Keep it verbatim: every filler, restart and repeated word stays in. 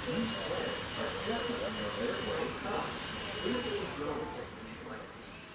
Each planet are definitely on their way up. Some of those girls